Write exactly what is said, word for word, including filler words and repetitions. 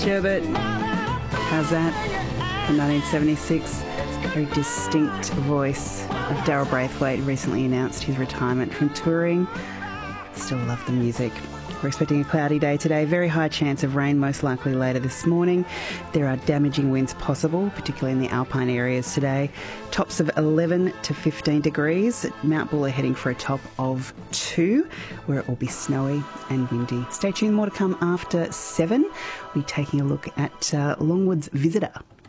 Sherbet has that from nineteen seventy-six. Very distinct voice of Daryl Braithwaite recently announced his retirement from touring. Still love the music. We're expecting a cloudy day today. Very high chance of rain, most likely later this morning. There are damaging winds possible, particularly in the alpine areas today. Tops of eleven to fifteen degrees. Mount Buller heading for a top of two, where it will be snowy and windy. Stay tuned, more to come after seven. We're taking a look at uh, Longwood's Visitor.